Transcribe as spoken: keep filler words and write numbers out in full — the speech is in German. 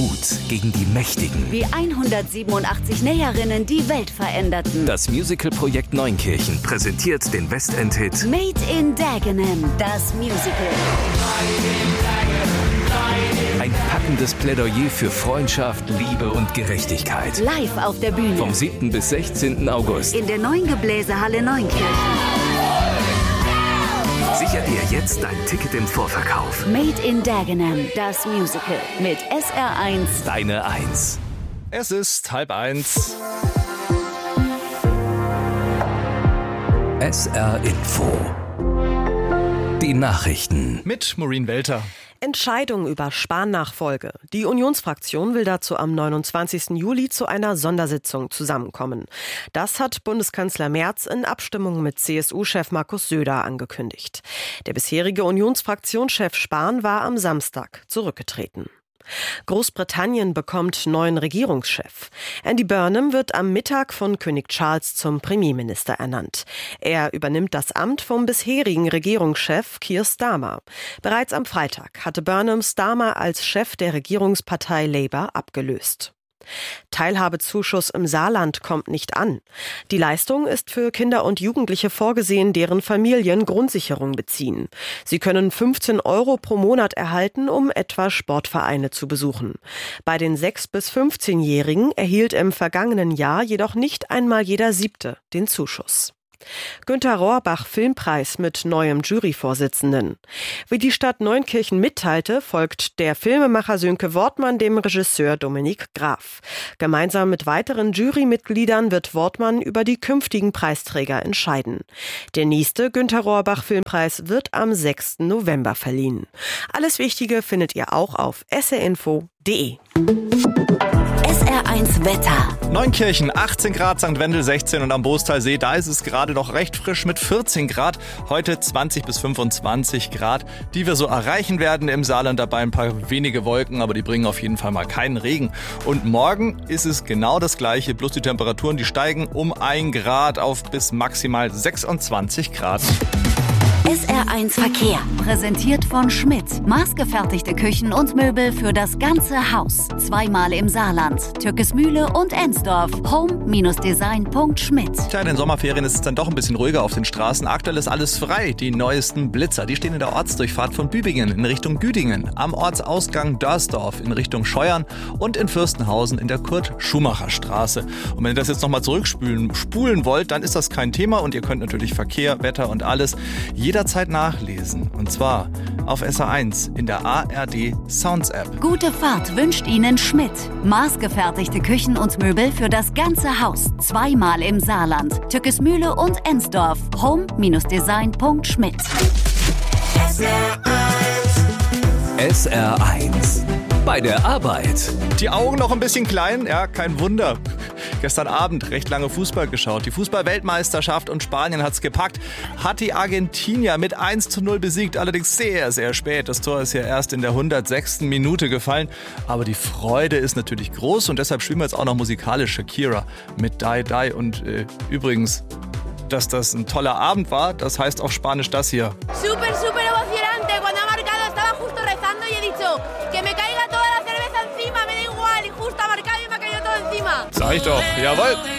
Mut gegen die Mächtigen. Wie hundertsiebenundachtzig Näherinnen die Welt veränderten. Das Musical-Projekt Neunkirchen präsentiert den Westend-Hit Made in Dagenham, das Musical. Ein packendes Plädoyer für Freundschaft, Liebe und Gerechtigkeit. Live auf der Bühne. Vom siebten bis sechzehnten August. In der neuen Gebläsehalle Neunkirchen. Sicher dir jetzt dein Ticket im Vorverkauf. Made in Dagenham, das Musical. Mit S R eins. Deine Eins. Es ist halb eins. S R Info. Die Nachrichten. Mit Maureen Welter. Entscheidung über Spahn-Nachfolge. Die Unionsfraktion will dazu am neunundzwanzigsten Juli zu einer Sondersitzung zusammenkommen. Das hat Bundeskanzler Merz in Abstimmung mit C S U-Chef Markus Söder angekündigt. Der bisherige Unionsfraktionschef Spahn war am Samstag zurückgetreten. Großbritannien bekommt neuen Regierungschef. Andy Burnham wird am Mittag von König Charles zum Premierminister ernannt. Er übernimmt das Amt vom bisherigen Regierungschef Keir Starmer. Bereits am Freitag hatte Burnham Starmer als Chef der Regierungspartei Labour abgelöst. Teilhabezuschuss im Saarland kommt nicht an. Die Leistung ist für Kinder und Jugendliche vorgesehen, deren Familien Grundsicherung beziehen. Sie können fünfzehn Euro pro Monat erhalten, um etwa Sportvereine zu besuchen. Bei den sechs- bis fünfzehnjährigen erhielt im vergangenen Jahr jedoch nicht einmal jeder Siebte den Zuschuss. Günter Rohrbach Filmpreis mit neuem Juryvorsitzenden. Wie die Stadt Neunkirchen mitteilte, folgt der Filmemacher Sönke Wortmann dem Regisseur Dominik Graf. Gemeinsam mit weiteren Jurymitgliedern wird Wortmann über die künftigen Preisträger entscheiden. Der nächste Günter Rohrbach Filmpreis wird am sechsten November verliehen. Alles Wichtige findet ihr auch auf s r info punkt d e. S R eins Wetter. Neunkirchen achtzehn Grad, Sankt Wendel sechzehn und am Boostalsee, da ist es gerade noch recht frisch mit vierzehn Grad. Heute zwanzig bis fünfundzwanzig Grad, die wir so erreichen werden. Im Saarland dabei ein paar wenige Wolken, aber die bringen auf jeden Fall mal keinen Regen. Und morgen ist es genau das Gleiche, bloß die Temperaturen, die steigen um ein Grad auf bis maximal sechsundzwanzig Grad. S R eins Verkehr. Präsentiert von Schmidt. Maßgefertigte Küchen und Möbel für das ganze Haus. Zweimal im Saarland. Türkesmühle und Ensdorf. home Design punkt schmidt. Tja, in den Sommerferien ist es dann doch ein bisschen ruhiger auf den Straßen. Aktuell ist alles frei. Die neuesten Blitzer, die stehen in der Ortsdurchfahrt von Bübingen in Richtung Güdingen, am Ortsausgang Dörsdorf in Richtung Scheuern und in Fürstenhausen in der Kurt-Schumacher-Straße. Und wenn ihr das jetzt nochmal zurückspulen spulen wollt, dann ist das kein Thema und ihr könnt natürlich Verkehr, Wetter und alles jederzeit nachlesen. Und zwar auf S R eins in der A R D Sounds App. Gute Fahrt wünscht Ihnen Schmidt. Maßgefertigte Küchen und Möbel für das ganze Haus. Zweimal im Saarland. Türkesmühle und Ensdorf. home Design punkt schmidt. S R eins. Bei der Arbeit. Die Augen noch ein bisschen klein? Ja, kein Wunder. Gestern Abend recht lange Fußball geschaut. Die Fußball-Weltmeisterschaft und Spanien hat's gepackt. Hat die Argentinier mit eins zu null besiegt. Allerdings sehr, sehr spät. Das Tor ist ja erst in der hundertsechsten Minute gefallen. Aber die Freude ist natürlich groß und deshalb spielen wir jetzt auch noch musikalisch Shakira mit Die Die. Und äh, übrigens, dass das ein toller Abend war, das heißt auf Spanisch das hier. Super, super emocionante. Cuando ha marcado estaba justo rezando y he dicho que me caiga toda la cerveza encima, me da igual. Y justo ha marcado y me ha caído todo encima. Sag ich doch, jawohl.